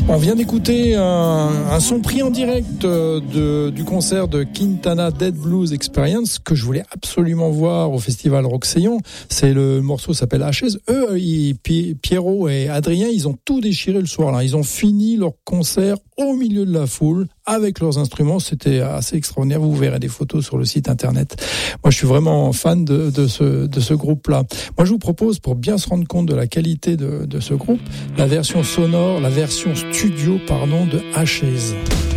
On vient d'écouter un son pris en direct du concert de Quintana Dead Blues Experience que je voulais absolument voir au festival Roxéon. Le morceau s'appelle Ashes. Eux, Pierrot et Adrien, ils ont tout déchiré le soir là. Ils ont fini leur concert au milieu de la foule avec leurs instruments. C'était assez extraordinaire. Vous verrez des photos sur le site internet. Moi, je suis vraiment fan de ce groupe-là. Moi, je vous propose, pour bien se rendre compte de la qualité de ce groupe, la version sonore, la version studio, de Ashes.